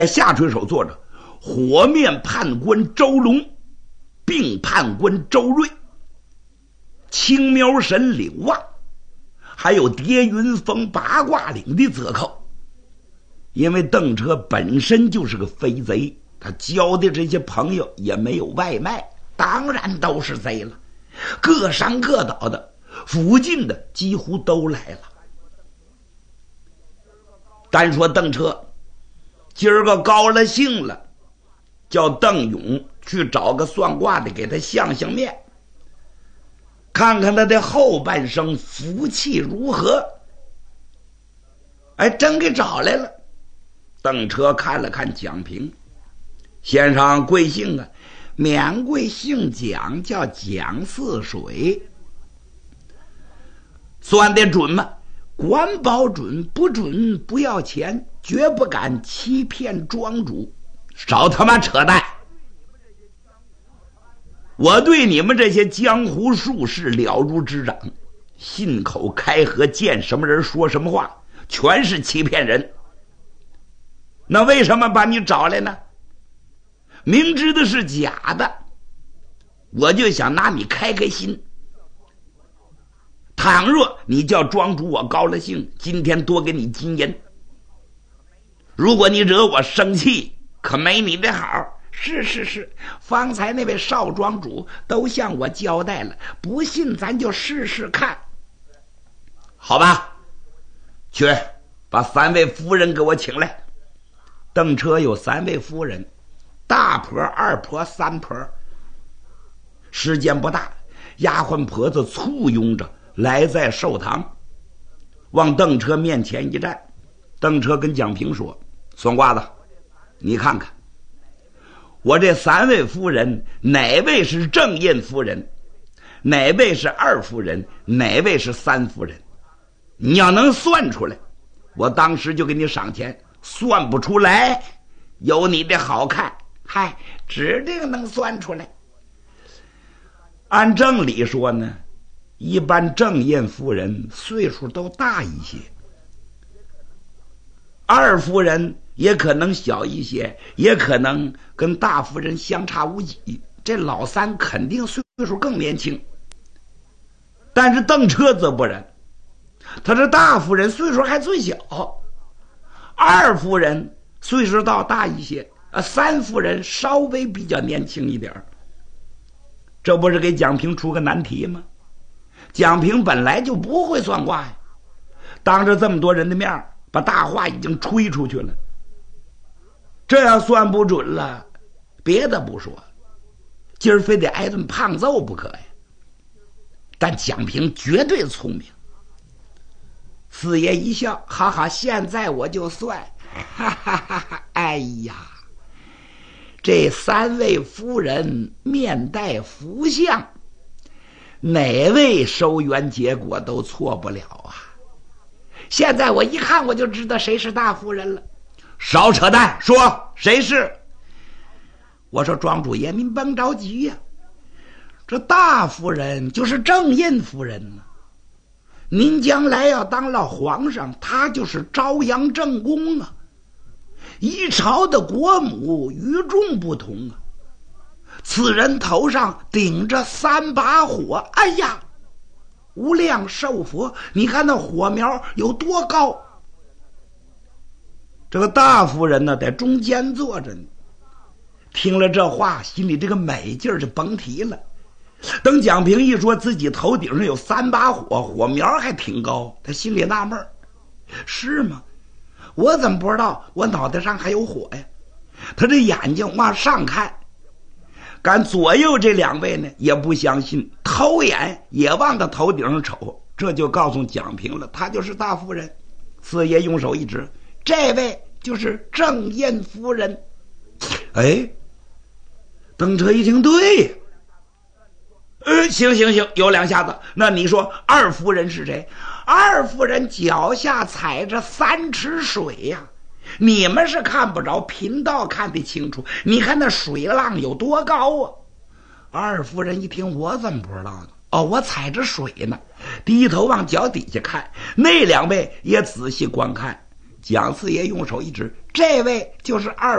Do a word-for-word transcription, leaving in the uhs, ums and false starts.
下垂手坐着火面判官周龙，并判官周瑞，青苗神柳望，还有叠云峰八卦岭的泽寇。因为邓车本身就是个飞贼，他交的这些朋友也没有外卖，当然都是贼了。各山各岛的，附近的几乎都来了。单说邓车今儿个高了兴了，叫邓勇去找个算卦的给他相相面，看看他的后半生福气如何。哎，真给找来了。邓车看了看蒋平，先生贵姓啊？免贵姓蒋，叫蒋似水。算得准吗？管保准，不准不要钱，绝不敢欺骗庄主。少他妈扯淡！我对你们这些江湖术士了如指掌，信口开河，见什么人说什么话，全是欺骗人。那为什么把你找来呢？明知的是假的，我就想拿你开开心。倘若你叫庄主我高了兴，今天多给你金银。如果你惹我生气，可没你的好。是是是，方才那位少庄主都向我交代了，不信咱就试试看。好吧，去把三位夫人给我请来。邓车有三位夫人，大婆、二婆、三婆。时间不大，丫鬟婆子簇拥着来在寿堂，往邓车面前一站。邓车跟蒋平说：算卦的，你看看我这三位夫人，哪位是正印夫人，哪位是二夫人，哪位是三夫人？你要能算出来，我当时就给你赏钱。算不出来，有你的好看，嗨，指定能算出来。按正理说呢，一般正印夫人岁数都大一些，二夫人也可能小一些，也可能跟大夫人相差无几，这老三肯定岁数更年轻。但是邓车则不然，他这大夫人岁数还最小，二夫人岁数倒大一些，三夫人稍微比较年轻一点。这不是给蒋平出个难题吗？蒋平本来就不会算卦呀，当着这么多人的面把大话已经吹出去了，这要算不准了，别的不说，今儿非得挨顿胖揍不可呀。但蒋平绝对聪明。四爷一笑，哈哈，现在我就算，哈哈哈哈！哎呀，这三位夫人面带福相，哪位收圆结果都错不了啊！现在我一看我就知道谁是大夫人了。少扯淡，说谁是？我说庄主爷，您甭着急呀、啊，这大夫人就是正印夫人呢。您将来要当了皇上，他就是朝阳正宫啊，一朝的国母，与众不同啊。此人头上顶着三把火，哎呀，无量寿佛，你看那火苗有多高。这个大夫人呢，在中间坐着呢，听了这话，心里这个美劲儿就甭提了。等蒋平一说自己头顶上有三把火，火苗还挺高，他心里纳闷，是吗？我怎么不知道我脑袋上还有火呀？他这眼睛往上看，赶左右这两位呢也不相信，偷眼也往他头顶上瞅，这就告诉蒋平了，他就是大夫人。四爷用手一指，这位就是正印夫人。哎，邓车一听，对，呃，行行行，有两下子。那你说二夫人是谁？二夫人脚下踩着三尺水呀、啊，你们是看不着，贫道看得清楚。你看那水浪有多高啊！二夫人一听，我怎么不知道呢？哦，我踩着水呢，低头往脚底下看。那两位也仔细观看， 蒋四爷用手一指，这位就是二